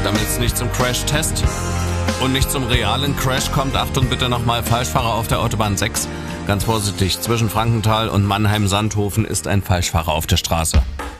Damit es nicht zum Crash-Test und nicht zum realen Crash kommt, Achtung bitte nochmal, Falschfahrer auf der Autobahn 6. Ganz vorsichtig, zwischen Frankenthal und Mannheim-Sandhofen ist ein Falschfahrer auf der Straße.